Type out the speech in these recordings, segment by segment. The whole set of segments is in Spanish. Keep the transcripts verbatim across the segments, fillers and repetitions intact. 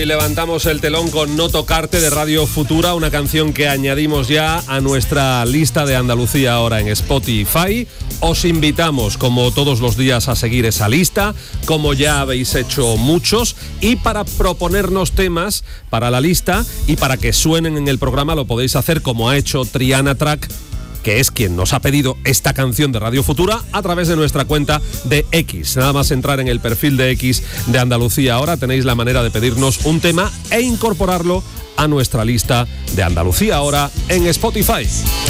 y levantamos el telón con No Tocarte de Radio Futura, una canción que añadimos ya a nuestra lista de Andalucía ahora en Spotify. Os invitamos, como todos los días, a seguir esa lista, como ya habéis hecho muchos, y para proponernos temas para la lista y para que suenen en el programa lo podéis hacer como ha hecho Triana Track, que es quien nos ha pedido esta canción de Radio Futura, a través de nuestra cuenta de X. Nada más entrar en el perfil de X de Andalucía Ahora, tenéis la manera de pedirnos un tema e incorporarlo a nuestra lista de Andalucía Ahora en Spotify.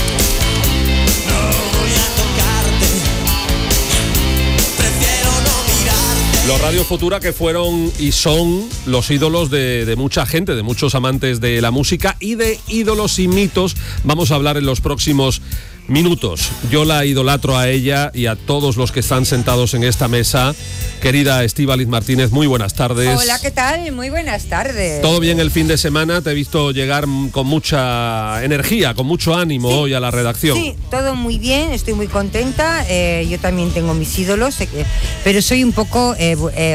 Los Radio Futura que fueron y son los ídolos de, de mucha gente, de muchos amantes de la música, y de ídolos y mitos vamos a hablar en los próximos minutos. Yo la idolatro a ella y a todos los que están sentados en esta mesa. Querida Estíbaliz Martínez, muy buenas tardes. Hola, ¿qué tal? Muy buenas tardes. ¿Todo bien el fin de semana? Te he visto llegar con mucha energía, con mucho ánimo sí, hoy a la redacción. Sí, todo muy bien, estoy muy contenta. Eh, yo también tengo mis ídolos, eh, pero soy un poco... Eh, eh,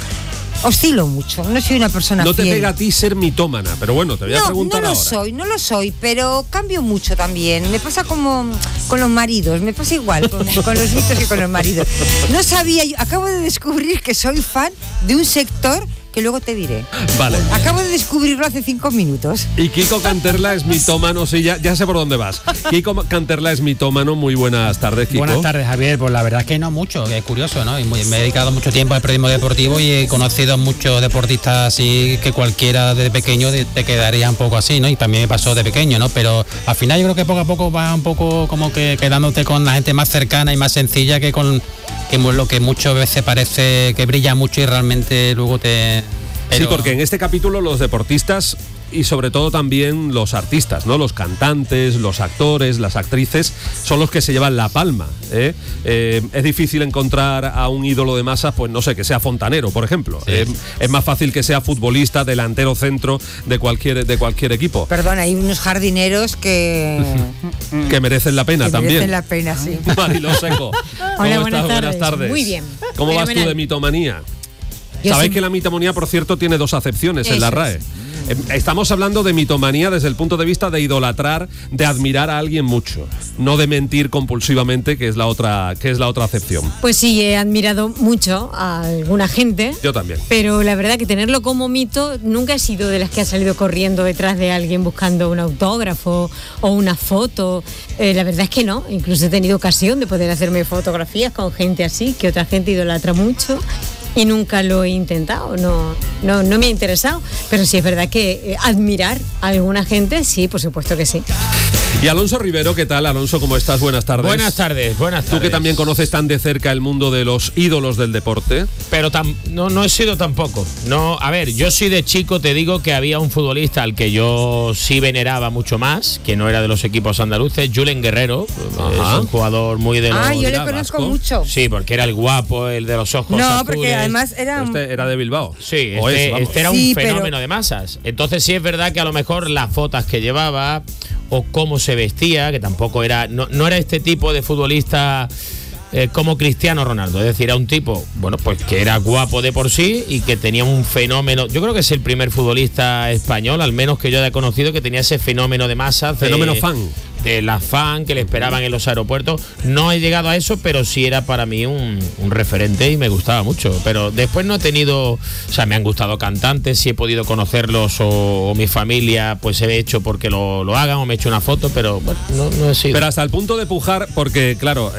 oscilo mucho, no soy una persona No fiel. te pega a ti ser mitómana, pero bueno, te voy no, a preguntar no lo ahora. soy, no lo soy, pero cambio mucho también. Me pasa como con los maridos, me pasa igual con, con los mitos que con los maridos. No sabía, yo acabo de descubrir que soy fan de un sector que luego te diré. Vale. Acabo de descubrirlo hace cinco minutos. Y Kiko Canterla es mitómano, sí, ya, ya sé por dónde vas. Kiko Canterla es mitómano, muy buenas tardes, Kiko. Buenas tardes, Javier. Pues la verdad es que no mucho, que es curioso, ¿no? Y muy, me he dedicado mucho tiempo al periodismo deportivo y he conocido a muchos deportistas así que cualquiera de pequeño te quedaría un poco así, ¿no? Y también me pasó de pequeño, ¿no? Pero al final yo creo que poco a poco va un poco como que quedándote con la gente más cercana y más sencilla que con que lo que muchas veces parece que brilla mucho y realmente luego te... Pero... Sí, porque en este capítulo los deportistas y sobre todo también los artistas, ¿no? Los cantantes, los actores, las actrices son los que se llevan la palma, ¿eh? Eh, es difícil encontrar a un ídolo de masas, pues no sé, que sea fontanero, por ejemplo. Sí. Eh, es más fácil que sea futbolista, delantero centro de cualquier de cualquier equipo. Perdón, hay unos jardineros que que merecen la pena que también. Merecen la pena, sí. Mariló Seco. Hola, buenas estás? tardes. Buenas tardes. Muy bien. ¿Cómo Fenomenal. vas tú de mitomanía? Yo Sabéis sí. que la mitomanía, por cierto, tiene dos acepciones Eso en la R A E. Estamos hablando de mitomanía desde el punto de vista de idolatrar, de admirar a alguien mucho, no de mentir compulsivamente, que es la otra, que es la otra acepción. Pues sí, he admirado mucho a alguna gente. Yo también. Pero la verdad que tenerlo como mito, nunca he sido de las que ha salido corriendo detrás de alguien buscando un autógrafo o una foto. Eh, la verdad es que no. Incluso he tenido ocasión de poder hacerme fotografías con gente así, que otra gente idolatra mucho. Y nunca lo he intentado, no, no, no me ha interesado. Pero sí es verdad que eh, admirar a alguna gente, sí, por supuesto que sí. Y Alonso Rivero, ¿qué tal? Alonso, ¿cómo estás? Buenas tardes. Buenas tardes, buenas tardes. Tú que también conoces tan de cerca el mundo de los ídolos del deporte. Pero tam, no, no he sido tampoco. No, a ver, yo sí de chico te digo que había un futbolista al que yo sí veneraba mucho más, que no era de los equipos andaluces, Julen Guerrero. Ajá. Es un jugador muy de los... Ah, yo le vasco. conozco mucho. Sí, porque era el guapo, el de los ojos No, azules. porque además era... Este era de Bilbao. Sí, O este, es, vamos. este era un Sí, fenómeno pero- de masas. Entonces sí es verdad que a lo mejor las fotos que llevaba o cómo se vestía, que tampoco era, no, no era este tipo de futbolista eh, como Cristiano Ronaldo. Es decir, era un tipo, bueno, pues que era guapo de por sí y que tenía un fenómeno. Yo creo que es el primer futbolista español, al menos que yo haya conocido, que tenía ese fenómeno de masas. de- Fenómeno fan. De la fan que le esperaban en los aeropuertos. No he llegado a eso, pero sí era para mí un, un referente y me gustaba mucho. Pero después no he tenido, o sea, me han gustado cantantes, si he podido conocerlos o, o mi familia, pues he hecho porque lo, lo hagan o me he hecho una foto, pero bueno, no, no he sido. Pero hasta el punto de pujar, porque claro,